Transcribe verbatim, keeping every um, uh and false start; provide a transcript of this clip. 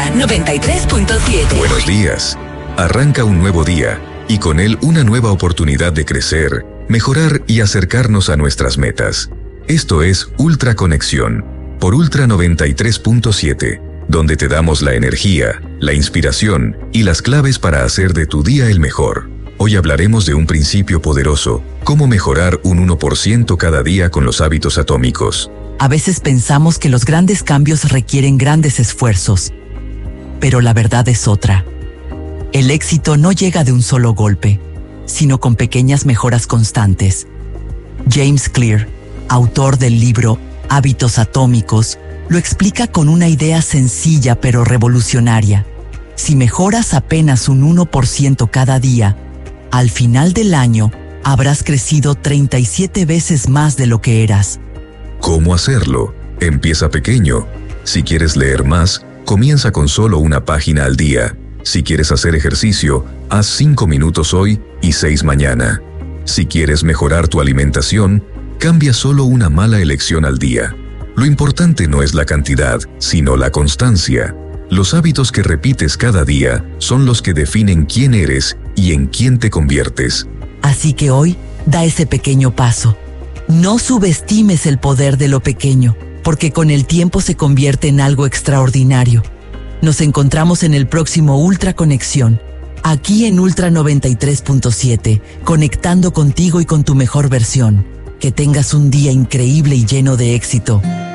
Ultra noventa y tres punto siete. Buenos días. Arranca un nuevo día y con él una nueva oportunidad de crecer, mejorar y acercarnos a nuestras metas. Esto es Ultra Conexión por Ultra noventa y tres punto siete, donde te damos la energía, la inspiración y las claves para hacer de tu día el mejor. Hoy hablaremos de un principio poderoso, cómo mejorar un uno por ciento cada día con los hábitos atómicos. A veces pensamos que los grandes cambios requieren grandes esfuerzos, pero la verdad es otra. El éxito no llega de un solo golpe, sino con pequeñas mejoras constantes. James Clear, autor del libro Hábitos Atómicos, lo explica con una idea sencilla pero revolucionaria. Si mejoras apenas un uno por ciento cada día, al final del año habrás crecido treinta y siete veces más de lo que eras. ¿Cómo hacerlo? Empieza pequeño. Si quieres leer más, comienza con solo una página al día. Si quieres hacer ejercicio, haz cinco minutos hoy y seis mañana. Si quieres mejorar tu alimentación, cambia solo una mala elección al día. Lo importante no es la cantidad, sino la constancia. Los hábitos que repites cada día son los que definen quién eres y en quién te conviertes. Así que hoy, da ese pequeño paso. No subestimes el poder de lo pequeño, porque con el tiempo se convierte en algo extraordinario. Nos encontramos en el próximo Ultra Conexión, aquí en Ultra noventa y tres punto siete, conectando contigo y con tu mejor versión. Que tengas un día increíble y lleno de éxito.